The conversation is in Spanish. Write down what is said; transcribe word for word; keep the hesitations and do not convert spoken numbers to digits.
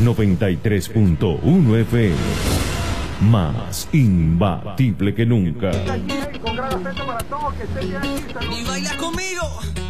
noventa y tres punto uno F M. Más imbatible que nunca. Con gran afecto para todos, que estén bien aquí. ¡Y baila conmigo!